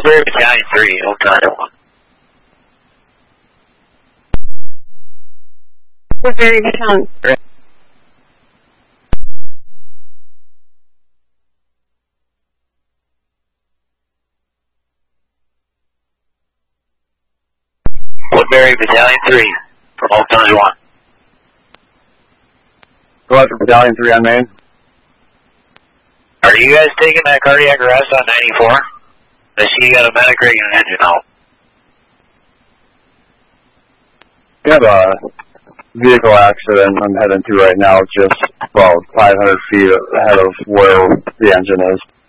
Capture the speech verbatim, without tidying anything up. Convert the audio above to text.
Woodbury Battalion three, Oakland one. Woodbury Battalion three. Woodbury Battalion three, from Oakland one. Go out for Battalion three on main. Are you guys taking that cardiac arrest on ninety-four? I see you got a medic rig and an engine out. We have a vehicle accident I'm heading to right now, just about five hundred feet ahead of where the engine is.